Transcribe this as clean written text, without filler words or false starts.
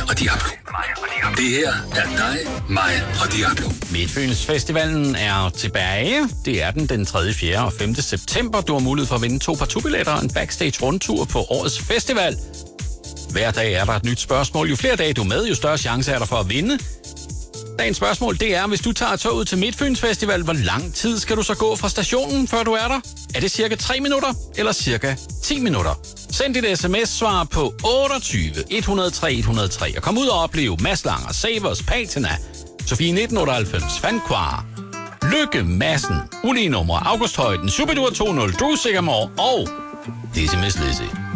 og Diablo. Det her er dig, mig og Diablo. Midtfyns Festivalen er tilbage. Det er den 3., 4. og 5. september. Du har mulighed for at vinde 2 partubilletter og en backstage rundtur på årets festival. Hver dag er der et nyt spørgsmål. Jo flere dage du er med, jo større chance er der for at vinde. Dagens spørgsmål, det er, hvis du tager toget til Midtfyns Festival, hvor lang tid skal du så gå fra stationen, før du er der? Er det cirka 3 minutter, eller cirka 10 minutter? Send dit sms-svar på 28 103 103 og kom ud og opleve Mads Langer, Savers, Patina, Sofie 1998, Fanquar, Lykke Madsen, Ulige Numre, August Højden, Superdur 2.0, Drew Sigamore og Decimus Lizzy.